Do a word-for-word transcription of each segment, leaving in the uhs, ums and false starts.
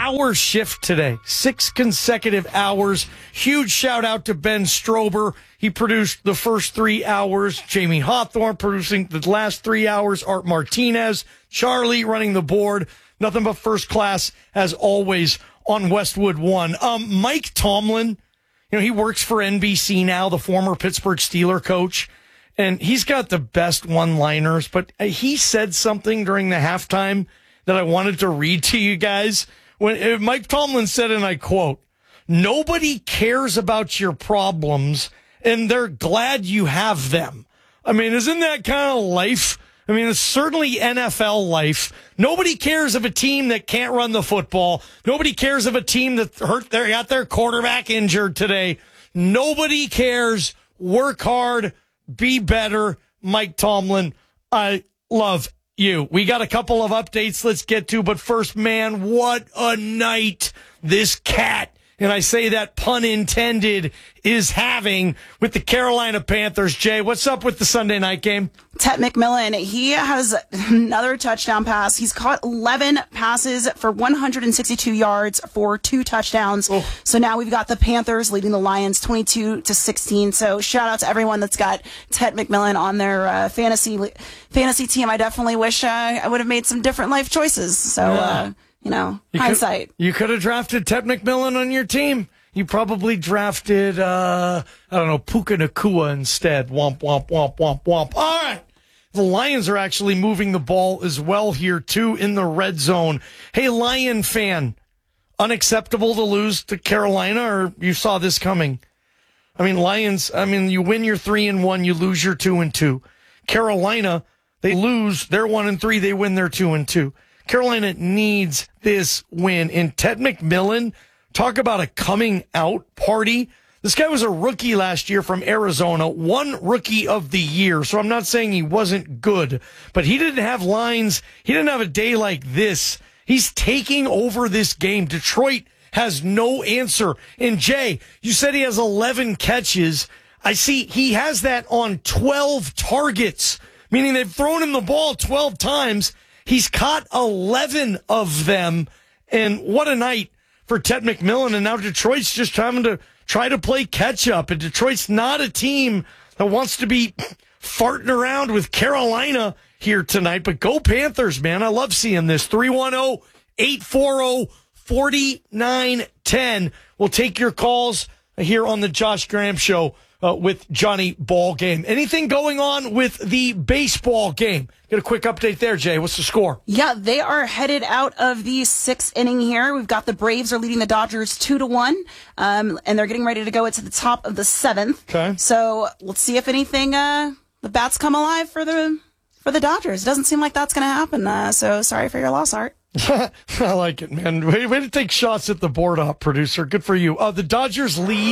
hour shift today. Six consecutive hours. Huge shout out to Ben Strober. He produced the first three hours. Jamie Hawthorne producing the last three hours. Art Martinez. Charlie running the board. Nothing but first class, as always, on Westwood One. Um, Mike Tomlin, you know, he works for N B C now, the former Pittsburgh Steeler coach, and he's got the best one-liners, but he said something during the halftime that I wanted to read to you guys. When Mike Tomlin said, and I quote, "Nobody cares about your problems, and they're glad you have them." I mean, isn't that kind of life? I mean, it's certainly N F L life. Nobody cares of a team that can't run the football. Nobody cares of a team that hurt their, got their quarterback injured today. Nobody cares. Work hard. Be better. Mike Tomlin, I love you. We got a couple of updates let's get to, but first, man, what a night this cat, and I say that pun intended, is having with the Carolina Panthers. Jay, what's up with the Sunday night game? Ted McMillan, he has another touchdown pass. He's caught eleven passes for one hundred sixty-two yards for two touchdowns. Oh. So now we've got the Panthers leading the Lions twenty-two to sixteen. So shout out to everyone that's got Ted McMillan on their uh, fantasy fantasy team. I definitely wish uh, I would have made some different life choices. So, yeah. uh, you know, you hindsight. Could, you could have drafted Ted McMillan on your team. You probably drafted, uh, I don't know, Puka Nacua instead. Womp, womp, womp, womp, womp. All right. The Lions are actually moving the ball as well here, too, in the red zone. Hey, Lion fan, unacceptable to lose to Carolina, or you saw this coming? I mean, Lions, I mean, you win your three and one, you lose your two and two. Carolina, they lose their one and three, they win their two and two. Carolina needs this win. And Ted McMillan, talk about a coming out party. This guy was a rookie last year from Arizona, one rookie of the year. So I'm not saying he wasn't good, but he didn't have lines. He didn't have a day like this. He's taking over this game. Detroit has no answer. And Jay, you said he has eleven catches. I see he has that on twelve targets, meaning they've thrown him the ball twelve times. He's caught eleven of them. And what a night for Ted McMillan. And now Detroit's just having to try to play catch up. And Detroit's not a team that wants to be farting around with Carolina here tonight. But go Panthers, man. I love seeing this. three one zero, eight four zero, four nine one zero. We'll take your calls here on the Josh Graham Show uh, with Johnny Ballgame. Anything going on with the baseball game? Get a quick update there, Jay. What's the score? Yeah, they are headed out of the sixth inning here. We've got the Braves are leading the Dodgers two to one, um, and they're getting ready to go into the top of the seventh. Okay. So let's see if anything uh, the bats come alive for the for the Dodgers. It doesn't seem like that's going to happen. Uh, so sorry for your loss, Art. I like it, man. Way, way to take shots at the board op, producer. Good for you. Uh, the Dodgers lead.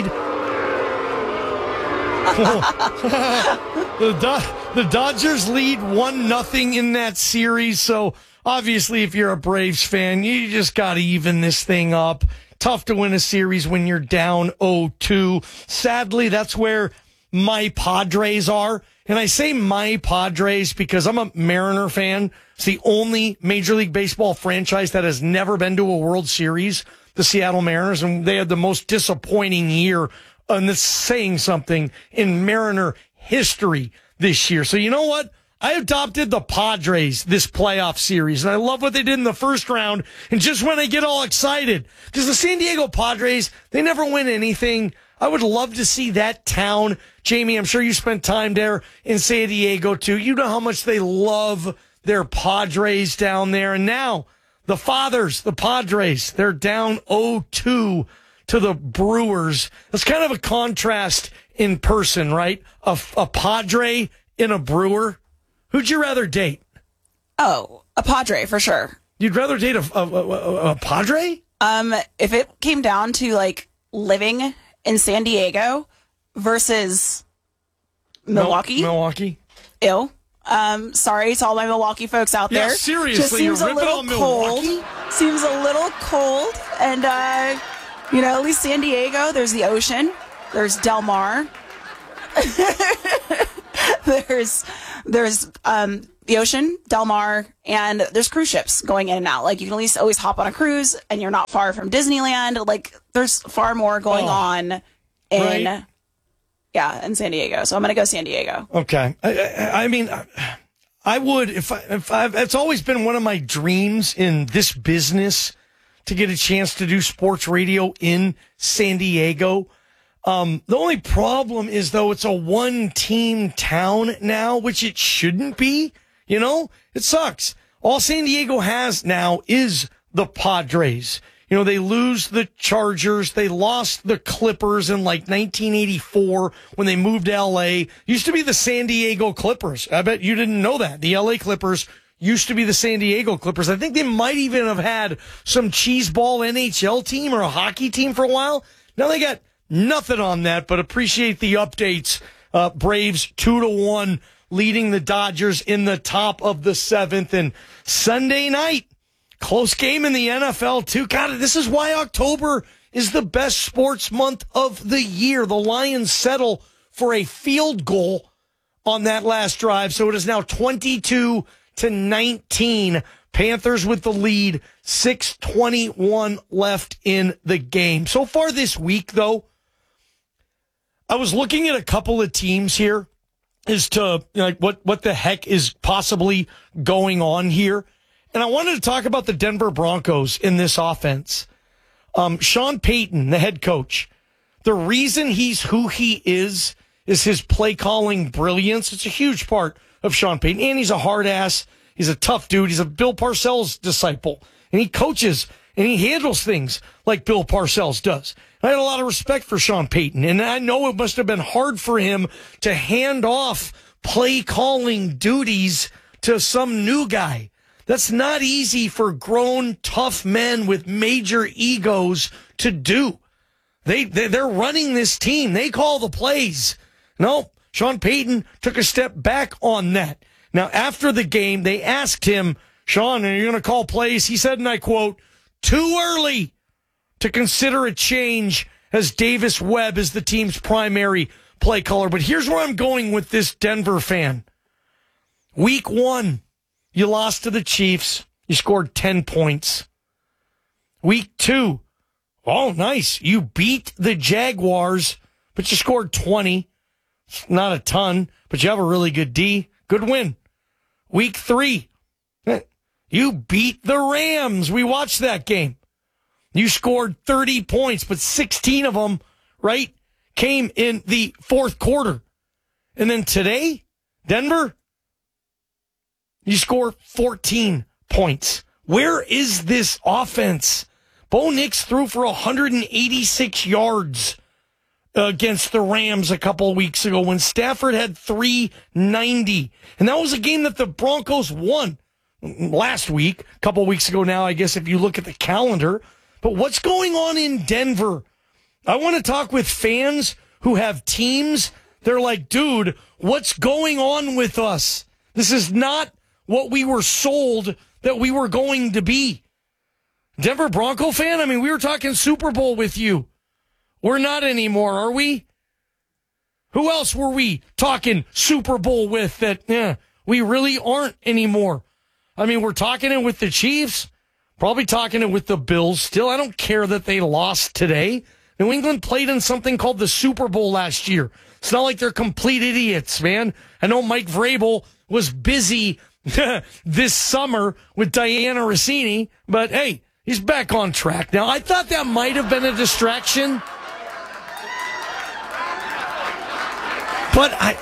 the, Do- the Dodgers lead one nothing in that series. So obviously, if you're a Braves fan, you just got to even this thing up. Tough to win a series when you're down oh two. Sadly, that's where my Padres are. And I say my Padres because I'm a Mariner fan. It's the only Major League Baseball franchise that has never been to a World Series, the Seattle Mariners, and they had the most disappointing year, and that's saying something, in Mariner history this year. So you know what? I adopted the Padres this playoff series, and I love what they did in the first round. And just when I get all excited, because the San Diego Padres, they never win anything. I would love to see that town. Jamie, I'm sure you spent time there in San Diego, too. You know how much they love their Padres down there. And now the Fathers, the Padres, they're down oh two to the Brewers. That's kind of a contrast in person, right? A, a Padre and a Brewer. Who'd you rather date? Oh, a Padre for sure. You'd rather date a, a, a, a Padre? Um, if it came down to like living in San Diego versus Milwaukee. Mil- Milwaukee. Ew. Um, sorry to all my Milwaukee folks out yeah, there. Seriously, just seems you're a little on cold. Milwaukee? Seems a little cold, and uh, you know, at least San Diego, there's the ocean, there's Del Mar, there's there's um the ocean, Del Mar, and there's cruise ships going in and out. Like, you can at least always hop on a cruise, and you're not far from Disneyland. Like, there's far more going oh, on in, right? yeah, in San Diego. So I'm going to go San Diego. Okay. I, I, I mean, I would, if I, if I, it's always been one of my dreams in this business to get a chance to do sports radio in San Diego. Um, the only problem is, though, it's a one-team town now, which it shouldn't be. You know, it sucks. All San Diego has now is the Padres. You know, they lose the Chargers. They lost the Clippers in like nineteen eighty-four when they moved to L A. Used to be the San Diego Clippers. I bet you didn't know that. The L A Clippers used to be the San Diego Clippers. I think they might even have had some cheeseball N H L team or a hockey team for a while. Now they got nothing on that, but appreciate the updates. Uh, Braves two to one leading the Dodgers in the top of the seventh. And Sunday night, close game in the N F L too. God, this is why October is the best sports month of the year. The Lions settle for a field goal on that last drive. So it is now twenty-two to nineteen. Panthers with the lead, six twenty-one left in the game. So far this week, though, I was looking at a couple of teams here as to, you know, like what, what the heck is possibly going on here. And I wanted to talk about the Denver Broncos in this offense. Um, Sean Payton, the head coach, the reason he's who he is is his play calling brilliance. It's a huge part of Sean Payton. And he's a hard ass. He's a tough dude. He's a Bill Parcells disciple. And he coaches and he handles things like Bill Parcells does. I had a lot of respect for Sean Payton, and I know it must have been hard for him to hand off play calling duties to some new guy. That's not easy for grown, tough men with major egos to do. They, they, they're running this team. They call the plays. No, Sean Payton took a step back on that. Now, after the game, they asked him, Sean, are you going to call plays? He said, and I quote, too early to consider a change as Davis Webb is the team's primary play caller. But here's where I'm going with this Denver fan. Week one, you lost to the Chiefs. You scored ten points. Week two, oh, nice. You beat the Jaguars, but you scored twenty. Not a ton, but you have a really good D. Good win. Week three, you beat the Rams. We watched that game. You scored thirty points, but sixteen of them, right, came in the fourth quarter. And then today, Denver, you score fourteen points. Where is this offense? Bo Nix threw for one hundred eighty-six yards against the Rams a couple of weeks ago when Stafford had three ninety. And that was a game that the Broncos won last week, a couple of weeks ago now, I guess, if you look at the calendar. But what's going on in Denver? I want to talk with fans who have teams. They're like, dude, what's going on with us? This is not what we were sold that we were going to be. Denver Bronco fan? I mean, we were talking Super Bowl with you. We're not anymore, are we? Who else were we talking Super Bowl with that eh, we really aren't anymore? I mean, we're talking it with the Chiefs, probably talking it with the Bills. Still, I don't care that they lost today. New England played in something called the Super Bowl last year. It's not like they're complete idiots, man. I know Mike Vrabel was busy this summer with Diana Rossini, but hey, he's back on track now. I thought that might have been a distraction. But I,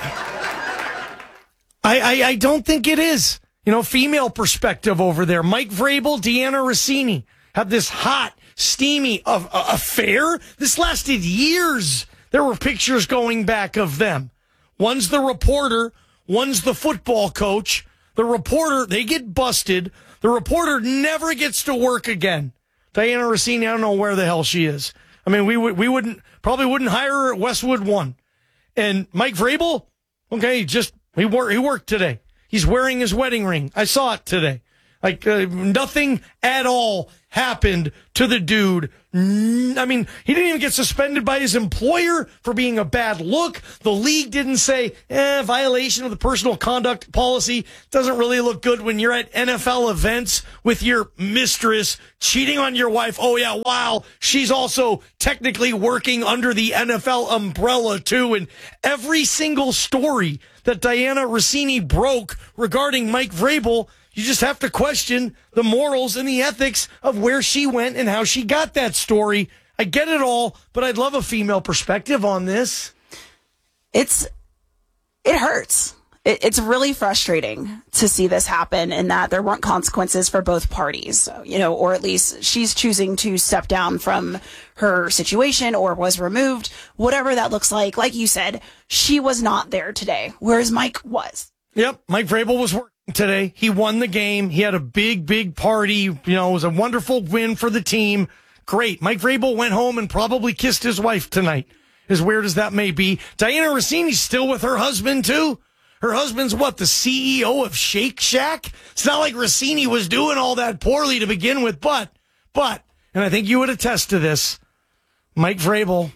I, I, I don't think it is. You know, female perspective over there. Mike Vrabel, Deanna Rossini have this hot, steamy uh, uh, affair. This lasted years. There were pictures going back of them. One's the reporter. One's the football coach. The reporter, they get busted. The reporter never gets to work again. Diana Rossini, I don't know where the hell she is. I mean, we would we wouldn't probably wouldn't hire her at Westwood One. And Mike Vrabel, okay, just he worked he worked today. He's wearing his wedding ring. I saw it today. Like, uh, nothing at all happened to the dude. I mean, he didn't even get suspended by his employer for being a bad look. The league didn't say, eh, violation of the personal conduct policy doesn't really look good when you're at N F L events with your mistress cheating on your wife. Oh, yeah, wow. She's also technically working under the N F L umbrella, too. And every single story that Diana Rossini broke regarding Mike Vrabel, you just have to question the morals and the ethics of where she went and how she got that story. I get it all, but I'd love a female perspective on this. It's, it hurts. It, it's really frustrating to see this happen and that there weren't consequences for both parties, you know, or at least she's choosing to step down from her situation or was removed, whatever that looks like. Like you said, she was not there today, whereas Mike was. Yep, Mike Vrabel was working today. He won the game. He had a big, big party. You know, it was a wonderful win for the team. Great. Mike Vrabel went home and probably kissed his wife tonight, as weird as that may be. Diana Rossini's still with her husband, too. Her husband's what, the C E O of Shake Shack? It's not like Rossini was doing all that poorly to begin with, but, but, and I think you would attest to this, Mike Vrabel,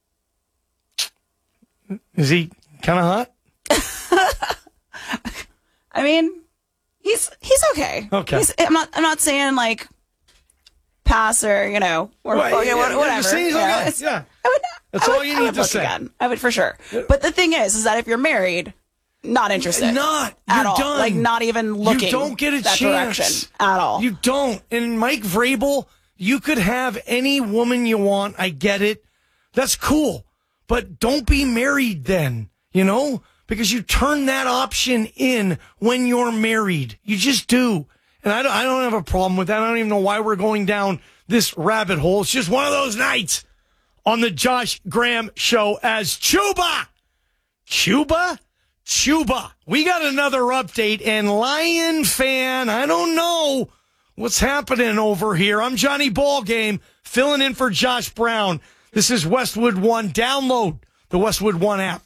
is he kind of hot? I mean, he's he's okay. Okay. He's, I'm not I'm not saying like pass or you know or, well, or you know, yeah, whatever. He's you okay. know, Yeah. I would. That's I would, all you I need would to look say. Again. I would for sure. But the thing is, is that if you're married, not interested. Not at you're all. done. Like not even looking. You don't get a that chance direction at all. You don't. And Mike Vrabel, you could have any woman you want. I get it. That's cool. But don't be married then. You know. Because you turn that option in when you're married. You just do. And I don't, I don't have a problem with that. I don't even know why we're going down this rabbit hole. It's just one of those nights on the Josh Graham Show as Chuba. Chuba? Chuba. We got another update. And Lion fan, I don't know what's happening over here. I'm Johnny Ballgame, filling in for Josh Brown. This is Westwood One. Download the Westwood One app.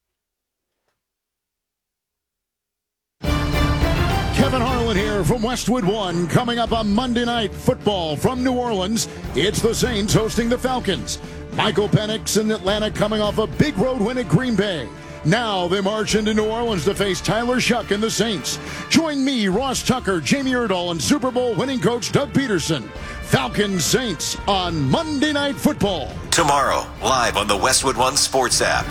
Kevin Harlan here from Westwood One. Coming up on Monday Night Football from New Orleans, it's the Saints hosting the Falcons. Michael Penix in Atlanta coming off a big road win at Green Bay. Now they march into New Orleans to face Tyler Shuck and the Saints. Join me, Ross Tucker, Jamie Erdahl, and Super Bowl winning coach Doug Peterson. Falcons Saints on Monday Night Football. Tomorrow, live on the Westwood One Sports app.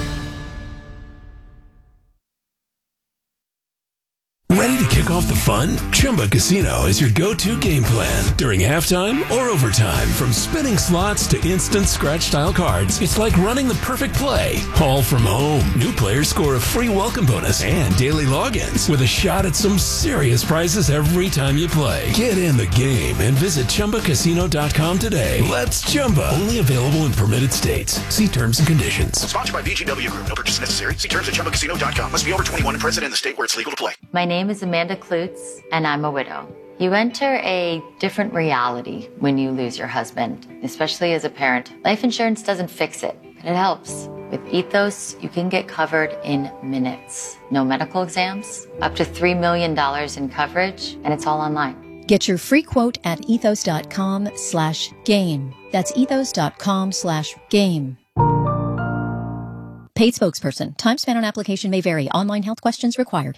Ready to kick off the fun? Chumba Casino is your go-to game plan during halftime or overtime. From spinning slots to instant scratch-style cards, it's like running the perfect play, all from home. New players score a free welcome bonus and daily logins with a shot at some serious prizes every time you play. Get in the game and visit Chumba Casino dot com today. Let's Chumba. Only available in permitted states. See terms and conditions. Sponsored by V G W Group. No purchase necessary. See terms at Chumba Casino dot com. Must be over twenty-one and present in the state where it's legal to play. My name is Amanda Klutz, and I'm a widow. You enter a different reality when you lose your husband, especially as a parent. Life insurance doesn't fix it, but it helps. With Ethos, you can get covered in minutes. No medical exams, up to three million dollars in coverage, and it's all online. Get your free quote at ethos.com slash game. That's ethos.com slash game. Paid spokesperson. Time spent on application may vary. Online health questions required.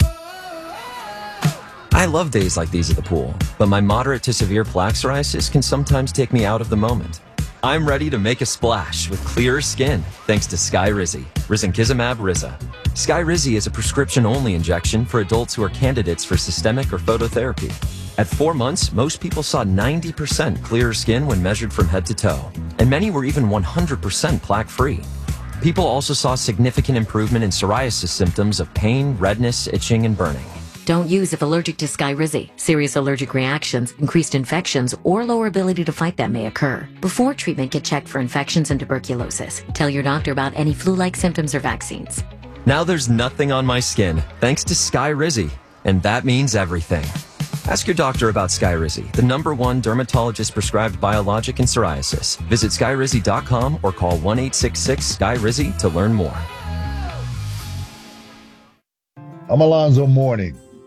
I love days like these at the pool, but my moderate to severe plaque psoriasis can sometimes take me out of the moment. I'm ready to make a splash with clearer skin thanks to Skyrizi, risankizumab Riza. Skyrizi is a prescription-only injection for adults who are candidates for systemic or phototherapy. At four months, most people saw ninety percent clearer skin when measured from head to toe, and many were even one hundred percent plaque-free. People also saw significant improvement in psoriasis symptoms of pain, redness, itching, and burning. Don't use if allergic to Skyrizi. Serious allergic reactions, increased infections, or lower ability to fight them may occur. Before treatment, get checked for infections and tuberculosis. Tell your doctor about any flu-like symptoms or vaccines. Now there's nothing on my skin thanks to Skyrizi, and that means everything. Ask your doctor about Skyrizi, the number one dermatologist-prescribed biologic in psoriasis. Visit skyrizi dot com or call one eight six six Sky Rizi to learn more. I'm Alonzo Mourning.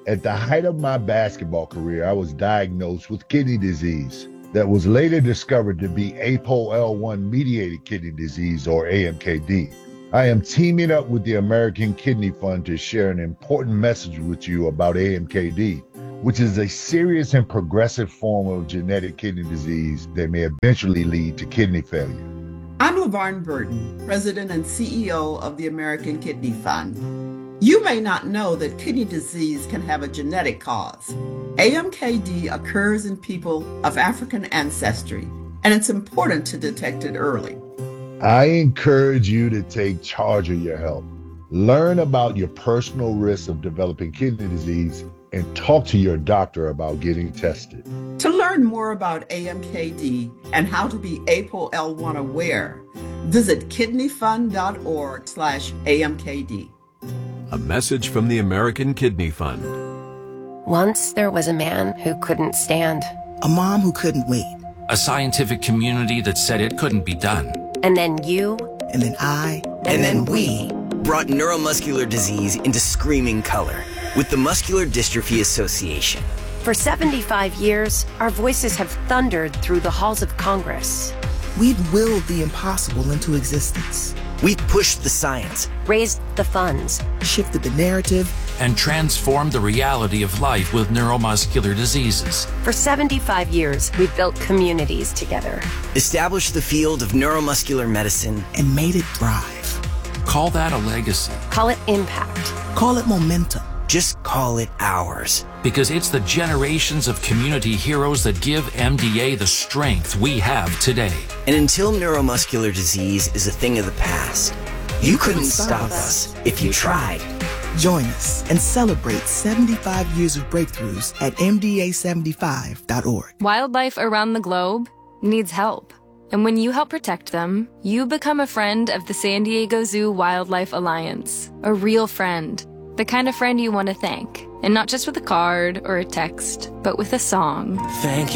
At the height of my basketball career, I was diagnosed with kidney disease that was later discovered to be A P O L one mediated kidney disease, or A M K D. I am teaming up with the American Kidney Fund to share an important message with you about A M K D, which is a serious and progressive form of genetic kidney disease that may eventually lead to kidney failure. I'm LaVarn Burton, President and C E O of the American Kidney Fund. You may not know that kidney disease can have a genetic cause. A M K D occurs in people of African ancestry, and it's important to detect it early. I encourage you to take charge of your health. Learn about your personal risks of developing kidney disease and talk to your doctor about getting tested. To learn more about A M K D and how to be A P O L one aware, visit kidneyfund.org slash AMKD. A message from the American Kidney Fund. Once there was a man who couldn't stand. A mom who couldn't wait. A scientific community that said it couldn't be done. And then you. And then I. And, and then, then we. Brought neuromuscular disease into screaming color with the Muscular Dystrophy Association. For seventy-five years, our voices have thundered through the halls of Congress. We've willed the impossible into existence. We've pushed the science, raised the funds, shifted the narrative, and transformed the reality of life with neuromuscular diseases. For seventy-five years, we've built communities together, established the field of neuromuscular medicine, and made it thrive. Call that a legacy. Call it impact. Call it momentum. Just call it ours. Because it's the generations of community heroes that give M D A the strength we have today. And until neuromuscular disease is a thing of the past, you, you couldn't, couldn't stop us if you tried. Join us and celebrate seventy-five years of breakthroughs at M D A seventy-five dot org. Wildlife around the globe needs help. And when you help protect them, you become a friend of the San Diego Zoo Wildlife Alliance. A real friend. The kind of friend you want to thank. And not just with a card or a text, but with a song. Thank you.